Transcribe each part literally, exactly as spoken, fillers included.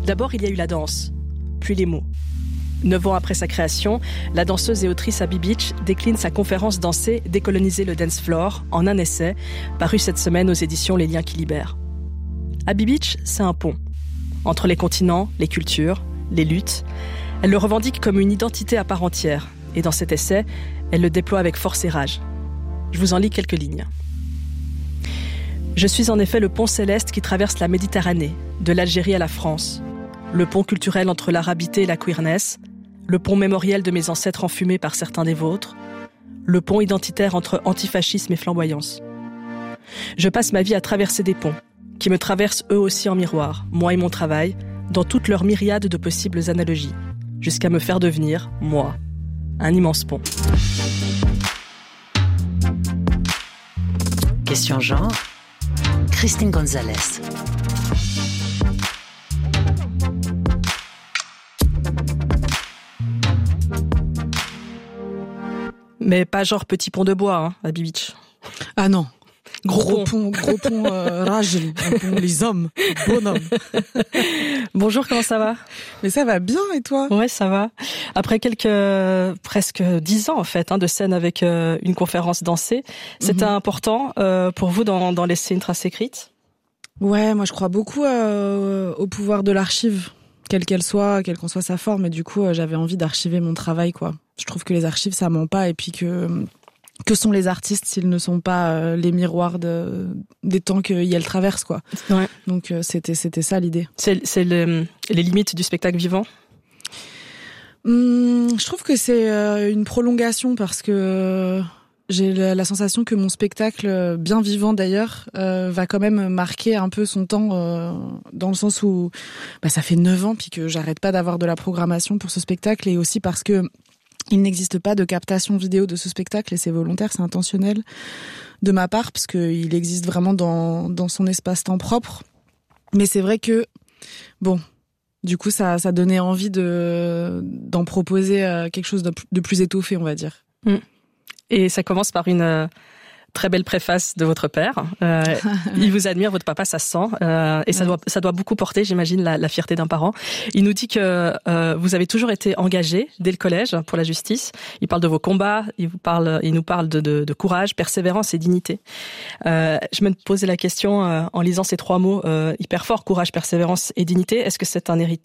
D'abord, il y a eu la danse, puis les mots. Neuf ans après sa création, la danseuse et autrice Abby Beach décline sa conférence dansée « Décoloniser le dance floor » en un essai, paru cette semaine aux éditions Les Liens qui libèrent. Abby Beach, c'est un pont. Entre les continents, les cultures, les luttes, elle le revendique comme une identité à part entière. Et dans cet essai, elle le déploie avec force et rage. Je vous en lis quelques lignes. Je suis en effet le pont céleste qui traverse la Méditerranée, de l'Algérie à la France. Le pont culturel entre l'arabité et la queerness, le pont mémoriel de mes ancêtres enfumés par certains des vôtres, le pont identitaire entre antifascisme et flamboyance. Je passe ma vie à traverser des ponts, qui me traversent eux aussi en miroir, moi et mon travail, dans toute leur myriade de possibles analogies, jusqu'à me faire devenir, moi, un immense pont. Question genre, Christine Gonzalez. Mais pas genre petit pont de bois, hein, Abby Beach. Ah non. Gros, gros pont. pont, gros pont, euh, ragel, un pont, les hommes, bonhomme. Bonjour, comment ça va? Mais ça va bien, et toi? Ouais, ça va. Après quelques, euh, presque dix ans, en fait, hein, de scène avec euh, une conférence dansée, c'était mm-hmm. important euh, pour vous d'en, d'en laisser une trace écrite? Ouais, moi je crois beaucoup euh, au pouvoir de l'archive, quelle qu'elle soit, quelle qu'en soit sa forme, et du coup euh, j'avais envie d'archiver mon travail, quoi. Je trouve que les archives ça ment pas, et puis que que sont les artistes s'ils ne sont pas euh, les miroirs de des temps qu'elles traversent, quoi. Ouais. Donc euh, c'était c'était ça l'idée. C'est c'est le, les limites du spectacle vivant. Hum, je trouve que c'est euh, une prolongation parce que euh, j'ai la, la sensation que mon spectacle, bien vivant d'ailleurs, euh, va quand même marquer un peu son temps euh, dans le sens où bah, ça fait neuf ans puis que j'arrête pas d'avoir de la programmation pour ce spectacle, et aussi parce que il n'existe pas de captation vidéo de ce spectacle, et c'est volontaire, c'est intentionnel de ma part, parce qu'il existe vraiment dans, dans son espace-temps propre. Mais c'est vrai que, bon, du coup, ça, ça donnait envie de, d'en proposer quelque chose de, de plus étoffé, on va dire. Mmh. Et ça commence par une euh, très belle préface de votre père. Euh, il vous admire, votre papa, ça se sent. Euh, et ça, ouais. doit, ça doit beaucoup porter, j'imagine, la, la fierté d'un parent. Il nous dit que euh, vous avez toujours été engagé dès le collège pour la justice. Il parle de vos combats, il, vous parle, il nous parle de, de, de courage, persévérance et dignité. Euh, je me posais la question euh, en lisant ces trois mots euh, hyper forts, courage, persévérance et dignité. Est-ce que c'est un héritage ?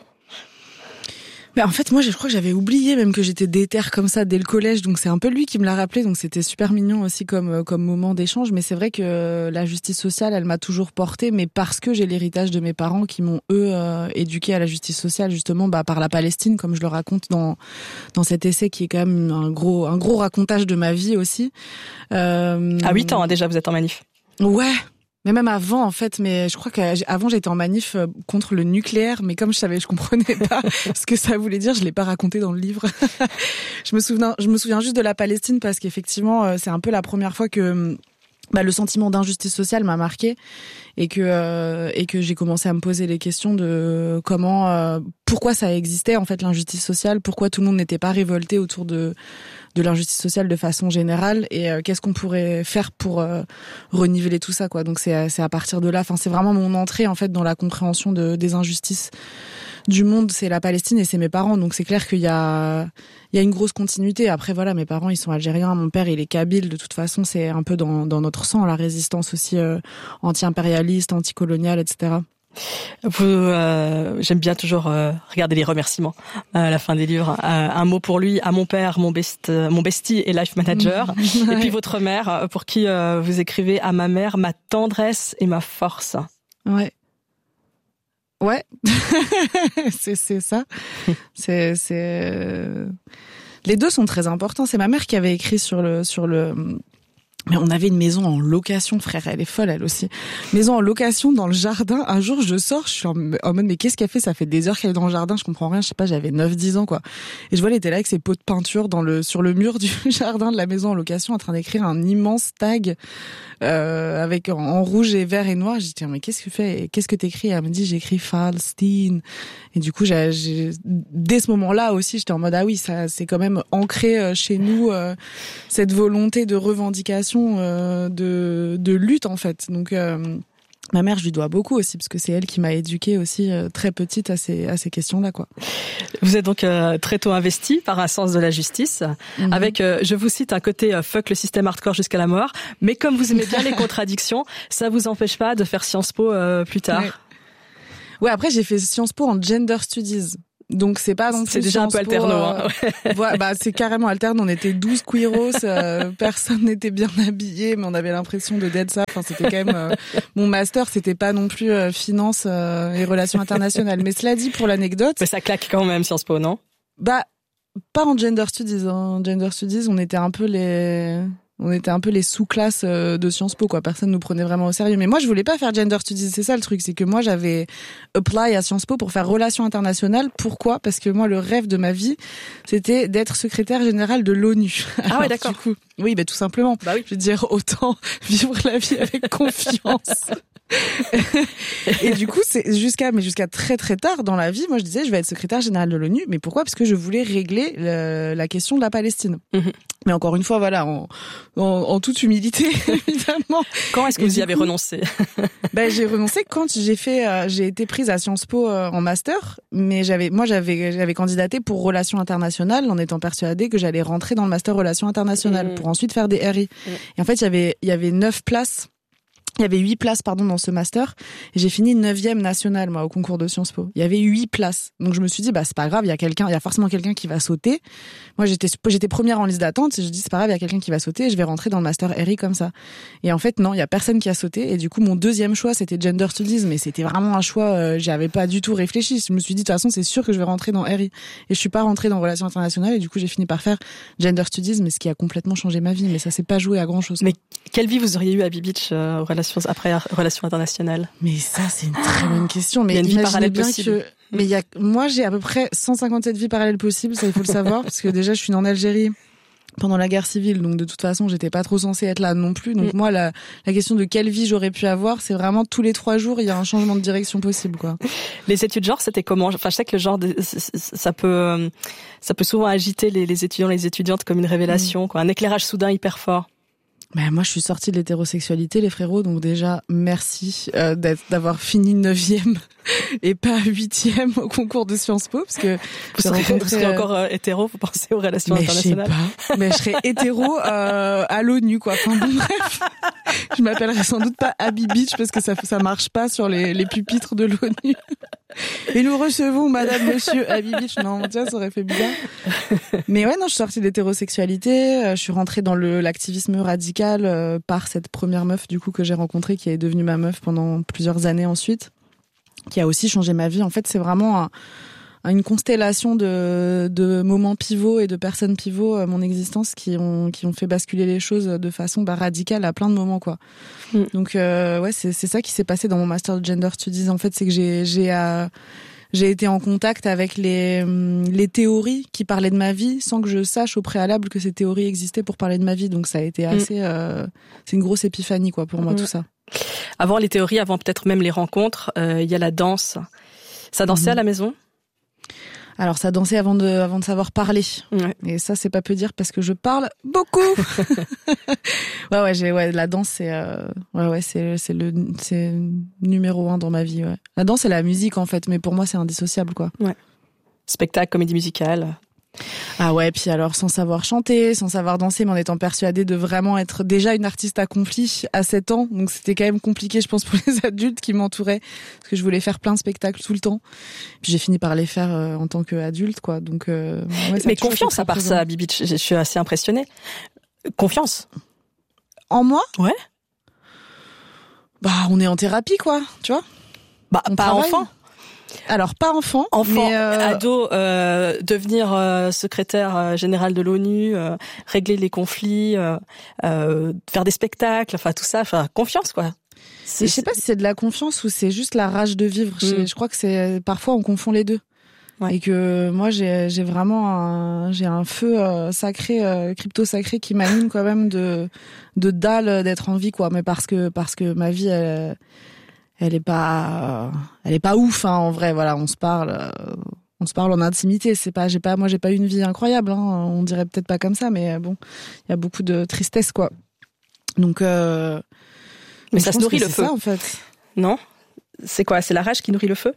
Mais en fait, moi, je crois que j'avais oublié même que j'étais déter comme ça dès le collège, donc c'est un peu lui qui me l'a rappelé, donc c'était super mignon aussi comme comme moment d'échange. Mais c'est vrai que la justice sociale, elle m'a toujours portée, mais parce que j'ai l'héritage de mes parents qui m'ont eux euh, éduqué à la justice sociale, justement, bah par la Palestine, comme je le raconte dans dans cet essai qui est quand même un gros un gros racontage de ma vie aussi. Euh... À huit ans hein, déjà, vous êtes en manif. Ouais. Mais même avant, en fait, mais je crois qu'avant j'étais en manif contre le nucléaire, mais comme je savais, je comprenais pas ce que ça voulait dire, je l'ai pas raconté dans le livre. je me souviens, je me souviens juste de la Palestine parce qu'effectivement, c'est un peu la première fois que bah, le sentiment d'injustice sociale m'a marqué, et que euh, et que j'ai commencé à me poser les questions de comment, euh, pourquoi ça existait en fait l'injustice sociale, pourquoi tout le monde n'était pas révolté autour de de l'injustice sociale de façon générale, et euh, qu'est-ce qu'on pourrait faire pour euh, reniveler tout ça, quoi. Donc c'est c'est à partir de là, enfin c'est vraiment mon entrée en fait dans la compréhension de des injustices du monde, c'est la Palestine et c'est mes parents, donc c'est clair qu'il y a il y a une grosse continuité. Après voilà, mes parents ils sont algériens, mon père il est kabyle, de toute façon c'est un peu dans dans notre sang, la résistance aussi euh, anti-impérialiste, anticoloniale, et cetera. Vous, euh, j'aime bien toujours euh, regarder les remerciements à la fin des livres. Euh, un mot pour lui, à mon père, mon best, euh, mon bestie et life manager. Ouais. Et puis votre mère, pour qui euh, vous écrivez: à ma mère, ma tendresse et ma force. Ouais. Ouais. c'est c'est ça. c'est c'est les deux sont très importants. C'est ma mère qui avait écrit sur le sur le Mais on avait une maison en location, frère, elle est folle, elle aussi. Maison en location dans le jardin. Un jour, je sors, je suis en mode, mais qu'est-ce qu'elle fait? Ça fait des heures qu'elle est dans le jardin, je comprends rien, je sais pas, j'avais neuf dix ans, quoi. Et je vois, elle était là avec ses pots de peinture dans le, sur le mur du jardin de la maison en location, en train d'écrire un immense tag, euh, avec, en, en rouge et vert et noir. J'ai dit, mais qu'est-ce que tu fais? Qu'est-ce que t'écris? Elle me dit, j'écris Palestine. Et du coup, j'ai, j'ai, dès ce moment-là aussi, j'étais en mode, ah oui, ça, c'est quand même ancré chez nous, euh, cette volonté de revendication, euh, de, de lutte, en fait. Donc, euh, Ma mère, je lui dois beaucoup aussi, parce que c'est elle qui m'a éduquée aussi euh, très petite à ces, à ces questions-là, quoi. Vous êtes donc euh, très tôt investie par un sens de la justice, mm-hmm. avec, euh, je vous cite, un côté euh, fuck le système hardcore jusqu'à la mort, mais comme vous aimez bien les contradictions, ça vous empêche pas de faire Sciences Po euh, plus tard. Ouais. ouais, après j'ai fait Sciences Po en Gender Studies. Donc c'est pas non plus c'est déjà Sciences un peu alterno euh, hein. ouais, bah c'est carrément alterne, on était douze queeros, euh, personne n'était bien habillé mais on avait l'impression de d'être ça. Enfin c'était quand même euh, mon master, c'était pas non plus euh, finance euh, et relations internationales. Mais cela dit, pour l'anecdote, mais ça claque quand même Sciences Po, non? Bah pas en Gender Studies, en Gender Studies, on était un peu les On était un peu les sous-classes de Sciences Po, quoi. Personne nous prenait vraiment au sérieux. Mais moi, je voulais pas faire Gender Studies. C'est ça le truc. C'est que moi, j'avais apply à Sciences Po pour faire relations internationales. Pourquoi? Parce que moi, le rêve de ma vie, c'était d'être secrétaire générale de l'ONU. Ah ouais, alors, d'accord. Du coup, oui, bah, tout simplement. Bah oui. Je veux dire, autant vivre la vie avec confiance. Et du coup, c'est jusqu'à, mais jusqu'à très très tard dans la vie, moi je disais, je vais être secrétaire générale de l'ONU. Mais pourquoi? Parce que je voulais régler le, la question de la Palestine. Mmh. Mais encore une fois, voilà, en, en, en toute humilité, évidemment. Quand est-ce que Et vous y avez coup, renoncé? Ben j'ai renoncé quand j'ai fait, euh, j'ai été prise à Sciences Po euh, en master, mais j'avais, moi j'avais, j'avais candidaté pour relations internationales en étant persuadée que j'allais rentrer dans le master relations internationales mmh. pour ensuite faire des R I. Mmh. Et en fait, il y avait, il y avait neuf places. Il y avait huit places, pardon, dans ce master. Et j'ai fini neuvième nationale, moi, au concours de Sciences Po. Il y avait huit places. Donc, je me suis dit, bah, c'est pas grave, il y a quelqu'un, il y a forcément quelqu'un qui va sauter. Moi, j'étais, j'étais première en liste d'attente. Et je dis, c'est pas grave, il y a quelqu'un qui va sauter et je vais rentrer dans le master R I comme ça. Et en fait, non, il y a personne qui a sauté. Et du coup, mon deuxième choix, c'était Gender Studies. Mais c'était vraiment un choix, euh, j'avais pas du tout réfléchi. Je me suis dit, de toute façon, c'est sûr que je vais rentrer dans R I. Et je suis pas rentrée dans Relations internationales. Et du coup, j'ai fini par faire Gender Studies, mais ce qui a complètement changé ma vie. Mais ça s'est pas joué à grand chose. Mais quelle vie vous auriez eu à Beach, euh, relations, après relations internationales? Mais ça, c'est une très bonne question. Mais il y a une vie parallèle bien possible. Que, mais il y a, moi, j'ai à peu près cent cinquante-sept vies parallèles possibles. Ça, il faut le savoir. Parce que déjà, je suis née en Algérie pendant la guerre civile. Donc, de toute façon, j'étais pas trop censée être là non plus. Donc, mm. moi, la, la question de quelle vie j'aurais pu avoir, c'est vraiment tous les trois jours, il y a un changement de direction possible, quoi. Les études genre, c'était comment? Enfin, je sais que le genre, de, ça peut, ça peut souvent agiter les, les étudiants, les étudiantes comme une révélation, mm. quoi. Un éclairage soudain hyper fort. Ben moi, je suis sortie de l'hétérosexualité, les frérots, donc déjà, merci euh, d'être, d'avoir fini neuvième et pas huitième au concours de Sciences Po, parce que vous serez, rencontré... vous serez encore euh, hétéro, vous pensez aux relations mais internationales? Je sais pas, mais je serais hétéro euh, à l'ONU, quoi. Enfin bon, bref, je m'appellerais sans doute pas Abby Beach parce que ça ça marche pas sur les les pupitres de l'ONU. Et nous recevons Madame, Monsieur Abby Beach. Non, tiens, ça aurait fait bizarre. Mais ouais, non, je suis sortie de l'hétérosexualité. Je suis rentrée dans le l'activisme radical euh, par cette première meuf du coup que j'ai rencontrée, qui est devenue ma meuf pendant plusieurs années ensuite, qui a aussi changé ma vie. En fait, c'est vraiment un, une constellation de, de moments pivots et de personnes pivots, euh, mon existence, qui ont qui ont fait basculer les choses de façon bah, radicale à plein de moments, quoi. Mm. Donc euh, ouais, c'est c'est ça qui s'est passé dans mon master de Gender Studies. En fait, c'est que j'ai j'ai euh, j'ai été en contact avec les les théories qui parlaient de ma vie sans que je sache au préalable que ces théories existaient pour parler de ma vie. Donc ça a été assez mm. euh, c'est une grosse épiphanie, quoi, pour moi, mm. tout ça. Avant les théories, avant peut-être même les rencontres, il euh, y a la danse. Ça dansait mm. à la maison? Alors ça dansait avant de avant de savoir parler. Ouais. Et ça c'est pas peu dire parce que je parle beaucoup. ouais ouais, j'ai ouais la danse c'est euh, ouais ouais, c'est c'est le c'est numéro un dans ma vie, ouais. La danse et la musique en fait, mais pour moi c'est indissociable, quoi. Ouais. Spectacle, comédie musicale. Ah ouais, puis alors sans savoir chanter, sans savoir danser, mais en étant persuadée de vraiment être déjà une artiste accomplie à sept ans. Donc c'était quand même compliqué, je pense, pour les adultes qui m'entouraient, parce que je voulais faire plein de spectacles tout le temps. Puis j'ai fini par les faire euh, en tant qu'adulte, quoi. Donc euh, ouais, mais confiance à part ça, Bibi, je suis assez impressionnée. Confiance en moi? Ouais. Bah on est en thérapie, quoi, tu vois. Bah on pas travaille. Enfant. Alors pas enfant, enfant, mais euh... ado, euh, devenir euh, secrétaire euh, général de l'ONU, euh, régler les conflits, euh, euh, faire des spectacles, enfin tout ça, enfin confiance, quoi. C'est, je sais pas si c'est de la confiance ou c'est juste la rage de vivre. Mm. Je, je crois que c'est parfois on confond les deux. Ouais. Et que moi j'ai j'ai vraiment un j'ai un feu euh, sacré euh, crypto sacré qui m'anime quand même de de dalle d'être en vie, quoi. Mais parce que parce que ma vie elle, elle est pas elle est pas ouf, hein, en vrai. Voilà, on se parle on se parle en intimité, c'est pas j'ai pas moi j'ai pas une vie incroyable, hein, on dirait peut-être pas comme ça, mais bon, il y a beaucoup de tristesse, quoi. Donc euh, mais ça se nourrit le feu ça, en fait. Non ? C'est quoi ? C'est la rage qui nourrit le feu ?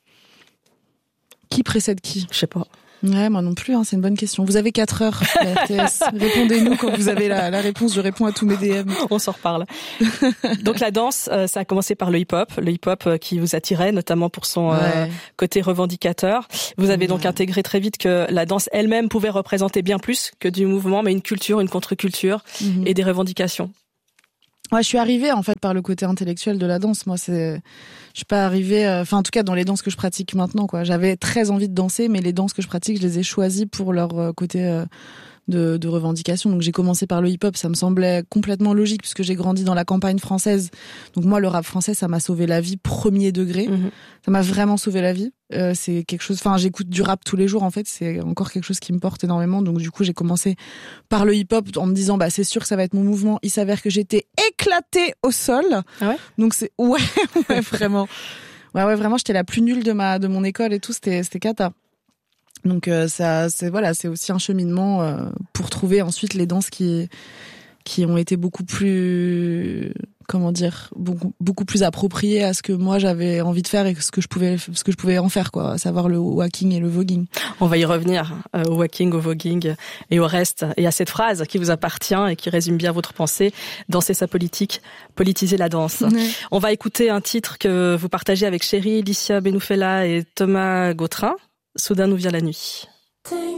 Qui précède qui ? Je sais pas. Ouais, moi non plus, hein, c'est une bonne question. Vous avez quatre heures, la R T S. Répondez-nous quand vous avez la, la réponse, je réponds à tous mes D M. On s'en reparle. Donc la danse, euh, ça a commencé par le hip-hop, le hip-hop euh, qui vous attirait, notamment pour son euh, ouais. côté revendicateur. Vous avez ouais. donc intégré très vite que la danse elle-même pouvait représenter bien plus que du mouvement, mais une culture, une contre-culture mm-hmm. et des revendications. Ouais, je suis arrivée en fait par le côté intellectuel de la danse. Moi, c'est, je suis pas arrivée, enfin euh, en tout cas dans les danses que je pratique maintenant, quoi. J'avais très envie de danser, mais les danses que je pratique, je les ai choisies pour leur euh, côté euh, de, de revendication. Donc j'ai commencé par le hip-hop, ça me semblait complètement logique puisque j'ai grandi dans la campagne française. Donc moi, le rap français, ça m'a sauvé la vie premier degré. Mmh. Ça m'a vraiment sauvé la vie. Euh, c'est quelque chose. Enfin, j'écoute du rap tous les jours. En fait, c'est encore quelque chose qui me porte énormément. Donc du coup, j'ai commencé par le hip-hop en me disant, bah c'est sûr que ça va être mon mouvement. Il s'avère que j'étais éclatée au sol. Ah ouais. Donc c'est ouais, ouais vraiment. Ouais, ouais, vraiment, j'étais la plus nulle de ma de mon école et tout. C'était c'était cata. Donc euh, ça, c'est voilà, c'est aussi un cheminement euh, pour trouver ensuite les danses qui qui ont été beaucoup plus, comment dire, beaucoup beaucoup plus appropriées à ce que moi j'avais envie de faire et ce que je pouvais ce que je pouvais en faire, quoi, à savoir le walking et le voguing. On va y revenir euh, au walking, au voguing et au reste, et à cette phrase qui vous appartient et qui résume bien votre pensée: danser sa politique, politiser la danse. Ouais. On va écouter un titre que vous partagez avec Chéri, Licia Benoufela et Thomas Gautrin. Soudain nous vient la nuit.